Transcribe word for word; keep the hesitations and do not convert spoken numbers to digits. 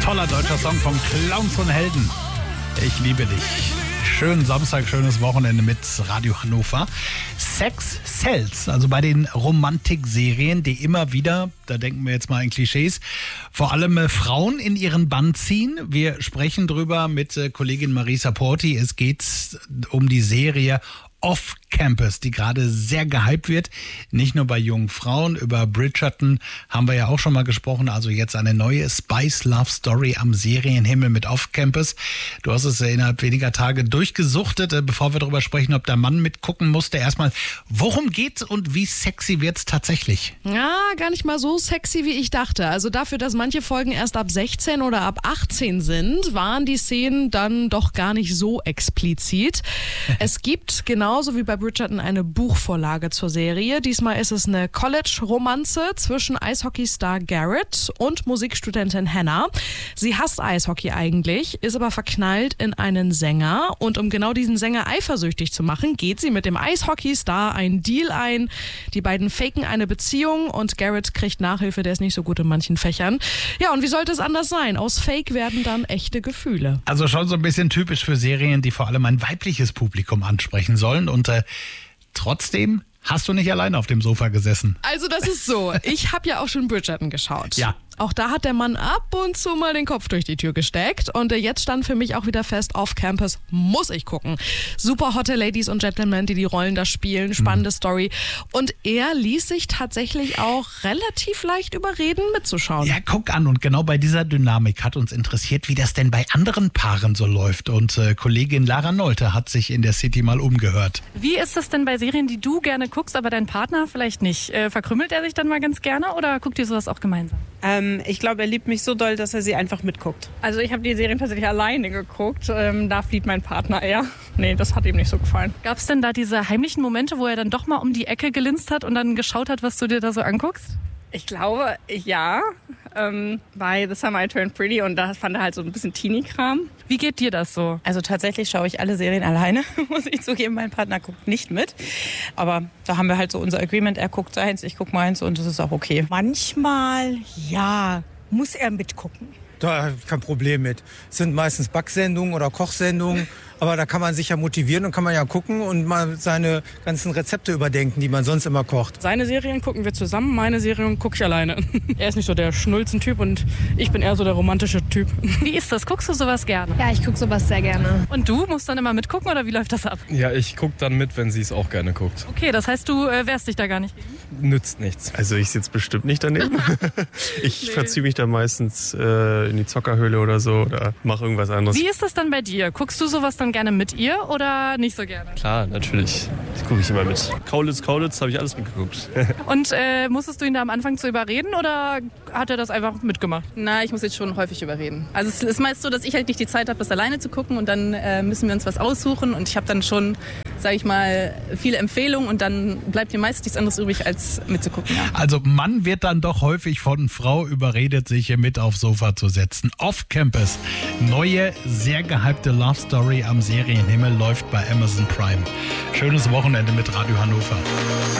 Toller deutscher Song von Clowns und Helden. Ich liebe dich. Schönen Samstag, schönes Wochenende mit Radio Hannover. Sex sells, also bei den Romantikserien, die immer wieder, da denken wir jetzt mal in Klischees, vor allem äh, Frauen in ihren Bann ziehen. Wir sprechen drüber mit äh, Kollegin Marisa Porti. Es geht um die Serie Off Campus, die gerade sehr gehypt wird. Nicht nur bei jungen Frauen. Über Bridgerton haben wir ja auch schon mal gesprochen. Also jetzt eine neue Spice Love Story am Serienhimmel mit Off Campus. Du hast es innerhalb weniger Tage durchgesuchtet. Bevor wir darüber sprechen, ob der Mann mitgucken musste, erstmal, worum geht's und wie sexy wird's tatsächlich? Ja, gar nicht mal so sexy, wie ich dachte. Also dafür, dass manche Folgen erst ab sechzehn oder ab achtzehn sind, waren die Szenen dann doch gar nicht so explizit. Es gibt genauso wie bei Bridgerton eine Buchvorlage zur Serie. Diesmal ist es eine College-Romanze zwischen Eishockeystar Garrett und Musikstudentin Hannah. Sie hasst Eishockey eigentlich, ist aber verknallt in einen Sänger. Und um genau diesen Sänger eifersüchtig zu machen, geht sie mit dem Eishockeystar einen Deal ein. Die beiden faken eine Beziehung und Garrett kriegt Nachhilfe, der ist nicht so gut in manchen Fächern. Ja, und wie sollte es anders sein? Aus Fake werden dann echte Gefühle. Also schon so ein bisschen typisch für Serien, die vor allem ein weibliches Publikum ansprechen sollen. Und äh, trotzdem hast du nicht alleine auf dem Sofa gesessen. Also das ist so, ich habe ja auch schon Bridgerton geschaut. Ja. Auch da hat der Mann ab und zu mal den Kopf durch die Tür gesteckt. Und jetzt stand für mich auch wieder fest, Off Campus muss ich gucken. Super hotte Ladies und Gentlemen, die die Rollen da spielen. Spannende mhm. Story. Und er ließ sich tatsächlich auch relativ leicht überreden, mitzuschauen. Ja, guck an. Und genau bei dieser Dynamik hat uns interessiert, wie das denn bei anderen Paaren so läuft. Und äh, Kollegin Lara Nolte hat sich in der City mal umgehört. Wie ist das denn bei Serien, die du gerne guckst, aber dein Partner vielleicht nicht? Äh, verkrümmelt er sich dann mal ganz gerne oder guckt ihr sowas auch gemeinsam? Ähm, ich glaube, er liebt mich so doll, dass er sie einfach mitguckt. Also ich habe die Serien tatsächlich alleine geguckt. Ähm, da flieht mein Partner eher. Nee, das hat ihm nicht so gefallen. Gab es denn da diese heimlichen Momente, wo er dann doch mal um die Ecke gelinst hat und dann geschaut hat, was du dir da so anguckst? Ich glaube, ja. Ähm, bei The Summer I Turned Pretty und da fand er halt so ein bisschen Teenie-Kram. Wie geht dir das so? Also tatsächlich schaue ich alle Serien alleine, muss ich zugeben. Mein Partner guckt nicht mit. Aber da haben wir halt so unser Agreement. Er guckt seins, ich gucke meins und das ist auch okay. Manchmal, ja, muss er mitgucken. Da habe ich kein Problem mit. Es sind meistens Backsendungen oder Kochsendungen. Aber da kann man sich ja motivieren und kann man ja gucken und mal seine ganzen Rezepte überdenken, die man sonst immer kocht. Seine Serien gucken wir zusammen, meine Serien gucke ich alleine. Er ist nicht so der Schnulzen-Typ und ich bin eher so der romantische Typ. Wie ist das? Guckst du sowas gerne? Ja, ich gucke sowas sehr gerne. Und du musst dann immer mitgucken oder wie läuft das ab? Ja, ich gucke dann mit, wenn sie es auch gerne guckt. Okay, das heißt, du äh, wehrst dich da gar nicht gegen? Nützt nichts. Also ich sitze bestimmt nicht daneben. ich nee. verziehe mich da meistens äh, in die Zockerhöhle oder so oder mache irgendwas anderes. Wie ist das dann bei dir? Guckst du sowas dann gerne mit ihr oder nicht so gerne? Klar, natürlich. Das gucke ich immer mit. Kaulitz, Kaulitz, habe ich alles mitgeguckt. Und äh, musstest du ihn da am Anfang zu überreden oder hat er das einfach mitgemacht? Na, ich muss jetzt schon häufig überreden. Also es ist meist so, dass ich halt nicht die Zeit habe, das alleine zu gucken und dann äh, müssen wir uns was aussuchen und ich habe dann schon, sage ich mal, viele Empfehlungen und dann bleibt dir meist nichts anderes übrig, als mitzugucken. Ja. Also Mann wird dann doch häufig von Frau überredet, sich hier mit aufs Sofa zu setzen. Off Campus, neue, sehr gehypte Love Story am Serienhimmel läuft bei Amazon Prime. Schönes Wochenende mit Radio Hannover.